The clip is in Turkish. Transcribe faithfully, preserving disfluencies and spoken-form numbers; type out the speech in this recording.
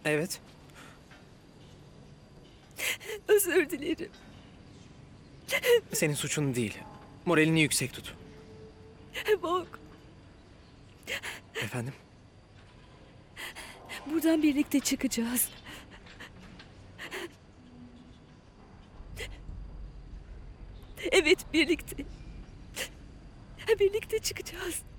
Evet. Özür dilerim. Senin suçun değil. Moralini yüksek tut. Bog, Efendim? buradan birlikte çıkacağız. Evet, birlikte. Birlikte çıkacağız.